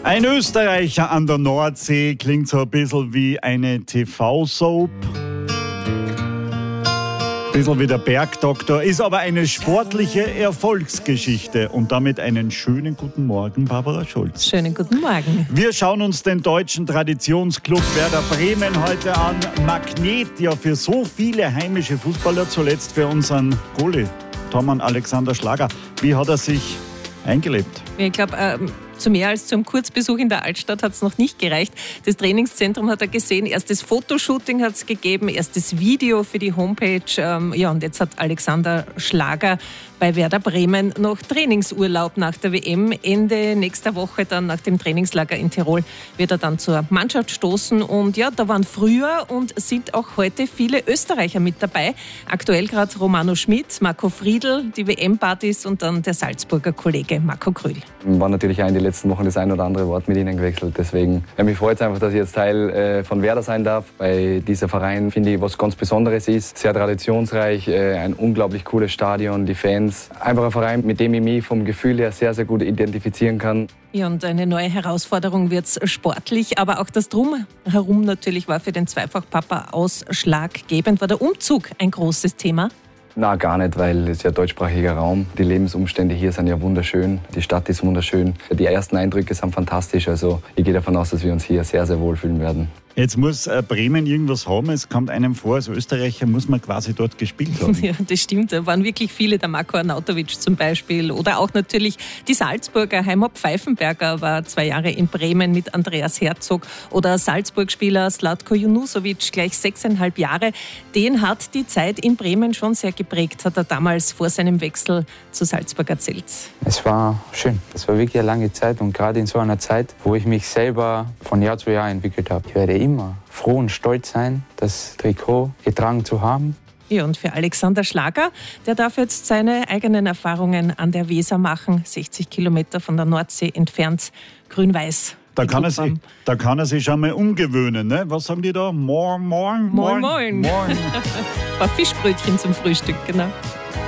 Ein Österreicher an der Nordsee klingt so ein bisschen wie eine TV-Soap. Ein bisschen wie der Bergdoktor, ist aber eine sportliche Erfolgsgeschichte. Und damit einen schönen guten Morgen, Barbara Schulz. Schönen guten Morgen. Wir schauen uns den deutschen Traditionsclub Werder Bremen heute an. Magnet ja für so viele heimische Fußballer, zuletzt für unseren Goalie-Tormann Alexander Schlager. Wie hat er sich eingelebt? Ich glaube, zu mehr als zum Kurzbesuch in der Altstadt hat es noch nicht gereicht. Das Trainingszentrum hat er gesehen, erstes Fotoshooting hat es gegeben, erstes Video für die Homepage. Und jetzt hat Alexander Schlager bei Werder Bremen noch Trainingsurlaub nach der WM. Ende nächster Woche, dann nach dem Trainingslager in Tirol, wird er dann zur Mannschaft stoßen. Und ja, da waren früher und sind auch heute viele Österreicher mit dabei. Aktuell gerade Romano Schmid, Marco Friedl, die WM-Partys und dann der Salzburger Kollege Marco Krühl. War natürlich auch in den letzten Wochen das ein oder andere Wort mit ihnen gewechselt. Deswegen mich freut es einfach, dass ich jetzt Teil von Werder sein darf. Weil dieser Verein, finde ich, was ganz Besonderes ist. Sehr traditionsreich, ein unglaublich cooles Stadion, die Fans. Einfach ein Verein, mit dem ich mich vom Gefühl her sehr, sehr gut identifizieren kann. Ja, und eine neue Herausforderung wird es sportlich, aber auch das Drumherum natürlich war für den Zweifach-Papa ausschlaggebend. War der Umzug ein großes Thema? Na, gar nicht, weil es ja deutschsprachiger Raum. Die Lebensumstände hier sind ja wunderschön. Die Stadt ist wunderschön. Die ersten Eindrücke sind fantastisch. Also ich gehe davon aus, dass wir uns hier sehr, sehr wohlfühlen werden. Jetzt muss Bremen irgendwas haben. Es kommt einem vor, als Österreicher muss man quasi dort gespielt haben. Ja, das stimmt. Da waren wirklich viele. Der Marko Arnautovic zum Beispiel. Oder auch natürlich die Salzburger. Heimo Pfeifenberger war 2 Jahre in Bremen mit Andreas Herzog. Oder Salzburg-Spieler Slatko Junusovic, gleich 6,5 Jahre. Den hat die Zeit in Bremen schon sehr geprägt, hat er damals vor seinem Wechsel zu Salzburg erzählt. Es war schön. Es war wirklich eine lange Zeit und gerade in so einer Zeit, wo ich mich selber von Jahr zu Jahr entwickelt habe. Ich werde immer froh und stolz sein, das Trikot getragen zu haben. Ja, und für Alexander Schlager, der darf jetzt seine eigenen Erfahrungen an der Weser machen, 60 Kilometer von der Nordsee entfernt, grün-weiß. Da kann er sich schon mal umgewöhnen, ne? Was sagen die da? Moin. Ein paar Fischbrötchen zum Frühstück, genau.